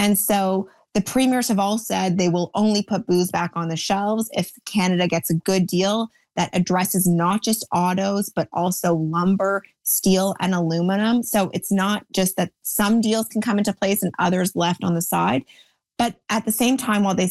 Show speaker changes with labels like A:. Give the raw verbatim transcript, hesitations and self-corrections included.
A: And so the premiers have all said they will only put booze back on the shelves if Canada gets a good deal that addresses not just autos, but also lumber, steel, and aluminum. So it's not just that some deals can come into place and others left on the side. But at the same time, while they